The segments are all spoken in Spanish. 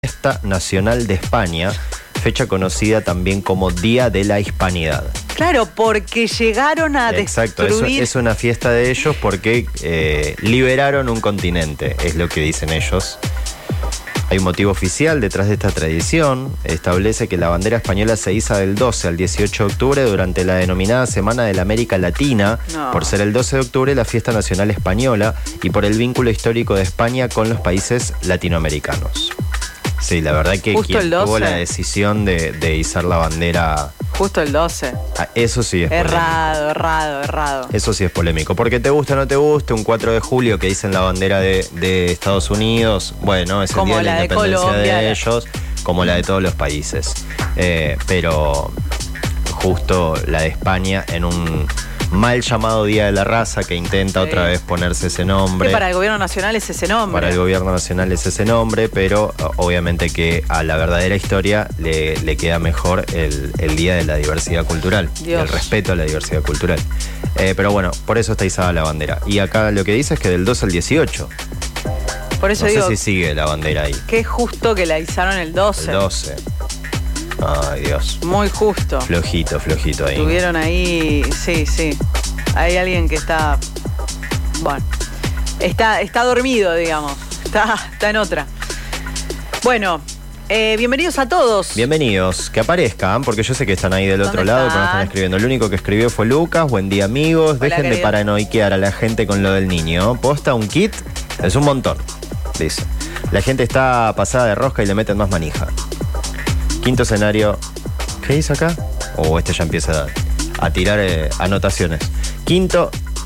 Fiesta Nacional de España, fecha conocida también como Día de la Hispanidad. Claro, porque llegaron a Exacto, destruir... es una fiesta de ellos porque liberaron un continente, es lo que dicen ellos. Hay un motivo oficial detrás de esta tradición. Establece que la bandera española se iza del 12 al 18 de octubre durante la denominada Semana de la América Latina, por ser el 12 de octubre la fiesta nacional española y por el vínculo histórico de España con los países latinoamericanos. Sí, la verdad que quien tuvo la decisión de izar la bandera... Justo el 12. Eso sí es errado. Eso sí es polémico. Porque te guste o no te guste, un 4 de julio que dicen la bandera de Estados Unidos, bueno, es el día de la independencia de ellos, como la de todos los países. Pero justo la de España en un mal llamado Día de la Raza que intenta otra vez ponerse ese nombre. Que para el gobierno nacional es ese nombre. Para el gobierno nacional es ese nombre, pero obviamente que a la verdadera historia le queda mejor el Día de la Diversidad Cultural, el respeto a la diversidad cultural. Pero bueno, por eso está izada la bandera. Y acá lo que dice es que del 12 al 18. Por eso no digo, sé si sigue la bandera ahí. Qué justo que la izaron el 12. El 12. Ay, Dios. Muy justo. Flojito ahí. Tuvieron ahí, sí. Hay alguien que está, bueno, está dormido, digamos. Está en otra. Bueno, bienvenidos a todos. Bienvenidos, que aparezcan, porque yo sé que están ahí del otro lado, que no están escribiendo. El único que escribió fue Lucas. Buen día, amigos. Hola, dejen de paranoiquear a la gente con lo del niño. Posta un kit, es un montón, dice. La gente está pasada de rosca y le meten más manija. Quinto escenario. ¿Qué dice acá? Este ya empieza a tirar anotaciones. Quinto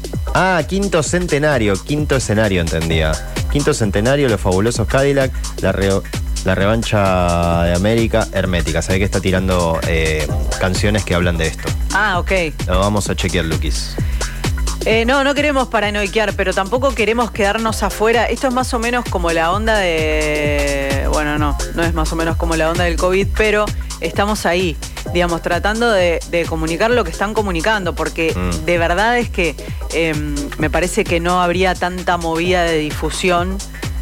centenario. Quinto escenario, entendía. Quinto centenario, los fabulosos Cadillac, la revancha de América, Hermética. Sabe que está tirando canciones que hablan de esto. Ok. Lo vamos a chequear, Luquis. No queremos paranoiquear, pero tampoco queremos quedarnos afuera. Esto es más o menos como la onda de... Bueno, no es más o menos como la onda del COVID, pero estamos ahí, digamos, tratando de comunicar lo que están comunicando, porque de verdad es que me parece que no habría tanta movida de difusión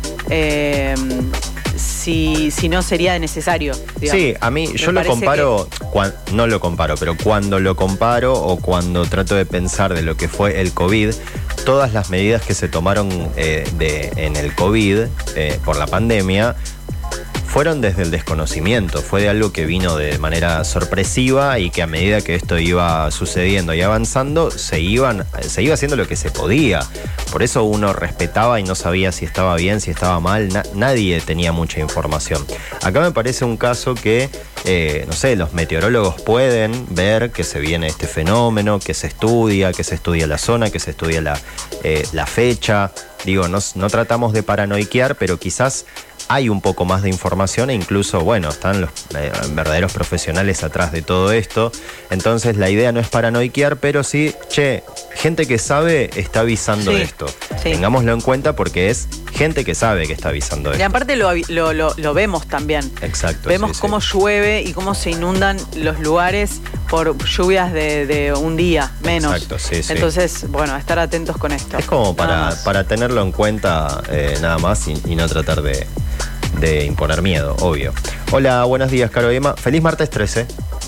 si no sería necesario, digamos. Sí, a mí, yo lo comparo, no lo comparo, pero cuando lo comparo o cuando trato de pensar de lo que fue el COVID, todas las medidas que se tomaron en el COVID por la pandemia fueron desde el desconocimiento, fue de algo que vino de manera sorpresiva y que a medida que esto iba sucediendo y avanzando, se iba haciendo lo que se podía. Por eso uno respetaba y no sabía si estaba bien, si estaba mal, nadie tenía mucha información. Acá me parece un caso que, no sé, los meteorólogos pueden ver que se viene este fenómeno, que se estudia la zona, que se estudia la fecha. Digo, no tratamos de paranoiquear, pero quizás hay un poco más de información e incluso, bueno, están los verdaderos profesionales atrás de todo esto. Entonces la idea no es paranoiquear, pero sí, gente que sabe está avisando esto. Sí. Tengámoslo en cuenta porque es gente que sabe que está avisando esto. Y aparte lo vemos también. Exacto. Vemos cómo llueve y cómo se inundan los lugares por lluvias de un día menos. Exacto, sí. Entonces, bueno, estar atentos con esto. Es como para tenerlo en cuenta nada más y no tratar de imponer miedo, obvio. Hola, buenos días, Caro Emma. Feliz martes 13.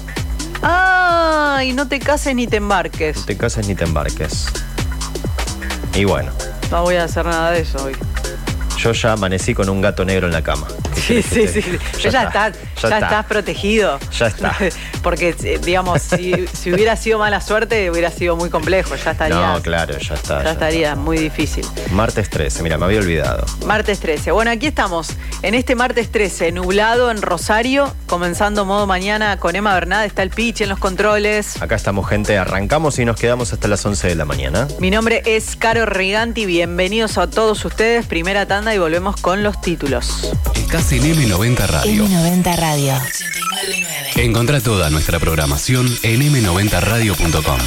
Y no te cases ni te embarques. No te cases ni te embarques. Y bueno. No voy a hacer nada de eso hoy. Yo ya amanecí con un gato negro en la cama. Sí. Ya estás protegido. Ya está. Porque, digamos, si hubiera sido mala suerte, hubiera sido muy complejo. Ya estaría. No, claro, ya está. Ya estaría muy difícil. Martes 13, mira, me había olvidado. Martes 13. Bueno, aquí estamos. En este martes 13, nublado en Rosario, comenzando modo mañana con Emma Bernat. Está el pitch en los controles. Acá estamos, gente. Arrancamos y nos quedamos hasta las 11 de la mañana. Mi nombre es Caro Riganti. Bienvenidos a todos ustedes. Primera tanda y volvemos con los títulos. Estás en M90 Radio. M90 Radio. 89.9. Encontrá toda nuestra programación en m90radio.com.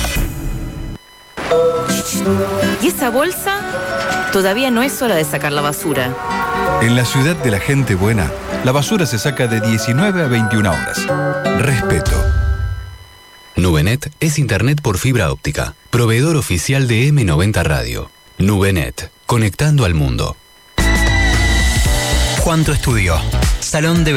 ¿Y esa bolsa? Todavía no es hora de sacar la basura. En la ciudad de la gente buena, la basura se saca de 19 a 21 horas. Respeto. Nubenet es internet por fibra óptica. Proveedor oficial de M90 Radio. Nubenet, conectando al mundo. ¿Cuánto estudió? Salón de